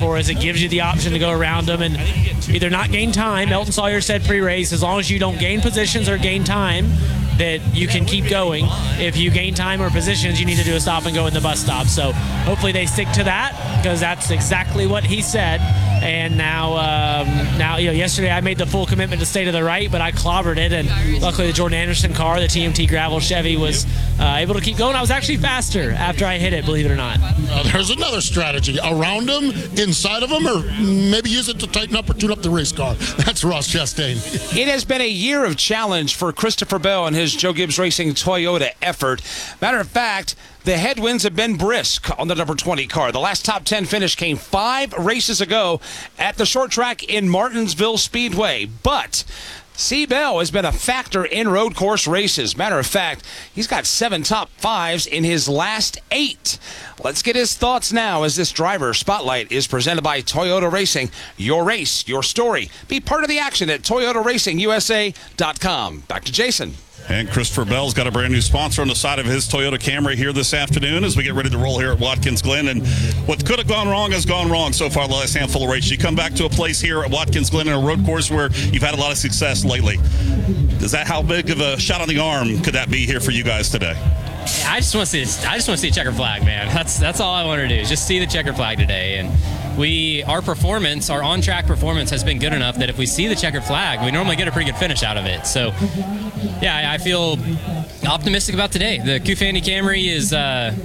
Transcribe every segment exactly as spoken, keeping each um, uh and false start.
course. It gives you the option to go around them and either not gain time. Elton Sawyer said pre-race, as long as you don't gain positions or gain time, that you can keep going. If you gain time or positions, you need to do a stop and go in the bus stop. So hopefully they stick to that, because that's exactly what he said. And now, um, now you know, yesterday I made the full commitment to stay to the right, but I clobbered it, and luckily the Jordan Anderson car, the T M T Gravel Chevy, was uh, able to keep going. I was actually faster after I hit it, believe it or not. Uh, there's another strategy. Around them, inside of them, or maybe use it to tighten up or tune up the race car. That's Ross Chastain. It has been a year of challenge for Christopher Bell and his Joe Gibbs Racing Toyota effort. Matter of fact, the headwinds have been brisk on the number twenty car. The last top ten finish came five races ago at the short track in Martinsville Speedway. But C. Bell has been a factor in road course races. Matter of fact, he's got seven top fives in his last eight. Let's get his thoughts now as this driver spotlight is presented by Toyota Racing. Your race, your story. Be part of the action at Toyota Racing U S A dot com. Back to Jason. And Christopher Bell's got a brand new sponsor on the side of his Toyota Camry here this afternoon as we get ready to roll here at Watkins Glen. And what could have gone wrong has gone wrong so far the last handful of races. You come back to a place here at Watkins Glen in a road course where you've had a lot of success lately. Is that how big of a shot on the arm could that be here for you guys today? I just want to see. I just want to see a checker flag, man. That's that's all I want to do. Is just see the checker flag today. And we, our performance, our on-track performance has been good enough that if we see the checker flag, we normally get a pretty good finish out of it. So, yeah, I, I feel optimistic about today. The Kufandi Camry is. Uh,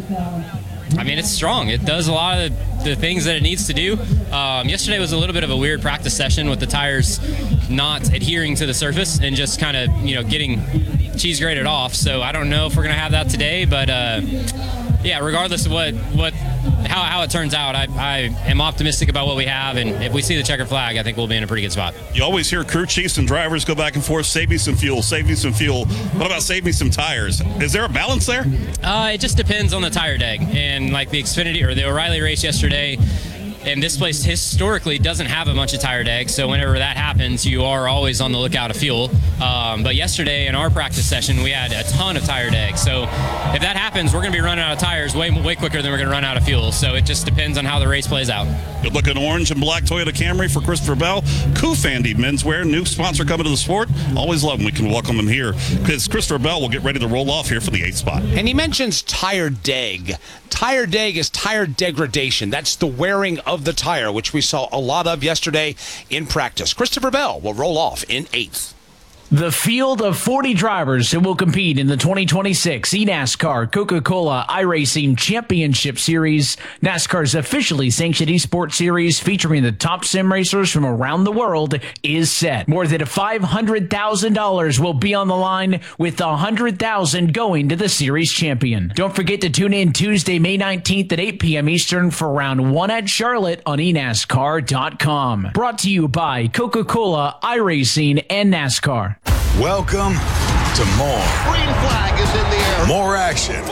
I mean, it's strong. It does a lot of the things that it needs to do. Um, yesterday was a little bit of a weird practice session with the tires not adhering to the surface and just kind of, you know, getting cheese grated off. So I don't know if we're going to have that today, but uh, yeah, regardless of what, what how, how it turns out, I, I am optimistic about what we have. And if we see the checker flag, I think we'll be in a pretty good spot. You always hear crew chiefs and drivers go back and forth, save me some fuel, save me some fuel. What about save me some tires? Is there a balance there? Uh, it just depends on the tire deg. And like the Xfinity or the O'Reilly race yesterday, and this place historically doesn't have a bunch of tire degs, so whenever that happens, you are always on the lookout of fuel. Um, but yesterday in our practice session, we had a ton of tire degs. So if that happens, we're going to be running out of tires way way quicker than we're going to run out of fuel. So it just depends on how the race plays out. Good looking orange and black Toyota Camry for Christopher Bell. Kufandi Menswear, new sponsor coming to the sport. Always love them. We can welcome them here because Christopher Bell will get ready to roll off here for the eighth spot. And he mentions tire deg. Tire deg is tire degradation. That's the wearing of the tire, which we saw a lot of yesterday in practice. Christopher Bell will roll off in eighth. The field of forty drivers who will compete in the twenty twenty-six eNASCAR Coca-Cola iRacing Championship Series, NASCAR's officially sanctioned esports series featuring the top sim racers from around the world, is set. More than five hundred thousand dollars will be on the line, with one hundred thousand dollars going to the series champion. Don't forget to tune in Tuesday, May nineteenth at eight p.m. Eastern for round one at Charlotte on e NASCAR dot com. Brought to you by Coca-Cola iRacing and NASCAR. Welcome to more. Green flag is in the air. More action.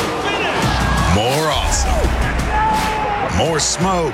More awesome. More smoke.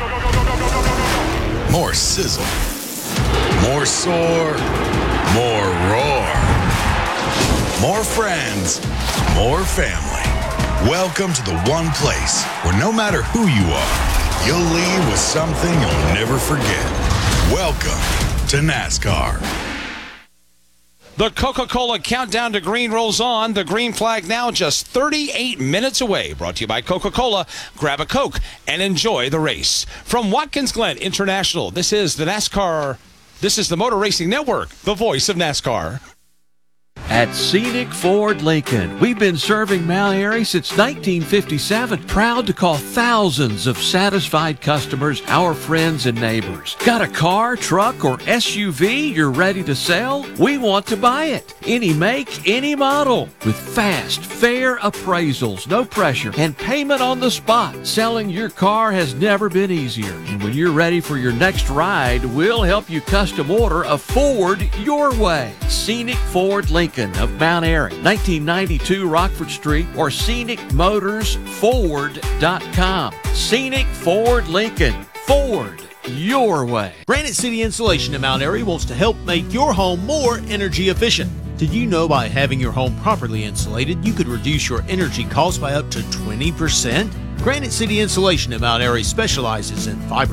More sizzle. More soar. More roar. More friends. More family. Welcome to the one place where no matter who you are, you'll leave with something you'll never forget. Welcome to NASCAR. The Coca-Cola countdown to green rolls on. The green flag now just thirty-eight minutes away. Brought to you by Coca-Cola. Grab a Coke and enjoy the race. From Watkins Glen International, this is the NASCAR. This is the Motor Racing Network, the voice of NASCAR. At Scenic Ford Lincoln, we've been serving Mount Airy since nineteen fifty-seven. Proud to call thousands of satisfied customers our friends and neighbors. Got a car, truck, or S U V you're ready to sell? We want to buy it. Any make, any model. With fast, fair appraisals, no pressure, and payment on the spot. Selling your car has never been easier. And when you're ready for your next ride, we'll help you custom order a Ford your way. Scenic Ford Lincoln of Mount Airy, nineteen ninety-two Rockford Street, or scenic motors ford dot com. Scenic Ford Lincoln. Ford your way. Granite City Insulation in Mount Airy wants to help make your home more energy efficient. Did you know by having your home properly insulated, you could reduce your energy costs by up to twenty percent? Granite City Insulation in Mount Airy specializes in fiber